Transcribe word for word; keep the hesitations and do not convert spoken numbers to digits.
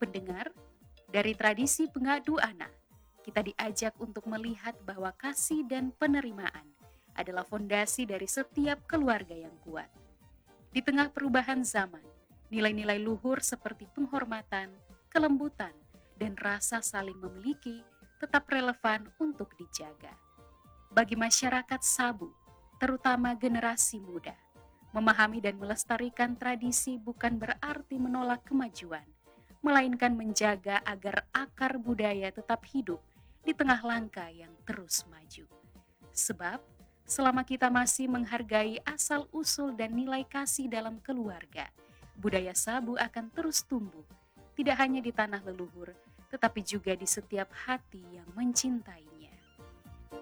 pendengar, dari tradisi pengadu anak, kita diajak untuk melihat bahwa kasih dan penerimaan adalah fondasi dari setiap keluarga yang kuat. Di tengah perubahan zaman, nilai-nilai luhur seperti penghormatan, kelembutan, dan rasa saling memiliki tetap relevan untuk dijaga. Bagi masyarakat Sabu, terutama generasi muda, memahami dan melestarikan tradisi bukan berarti menolak kemajuan, melainkan menjaga agar akar budaya tetap hidup di tengah langkah yang terus maju. Sebab, selama kita masih menghargai asal-usul dan nilai kasih dalam keluarga, budaya Sabu akan terus tumbuh, tidak hanya di tanah leluhur, tetapi juga di setiap hati yang mencintai.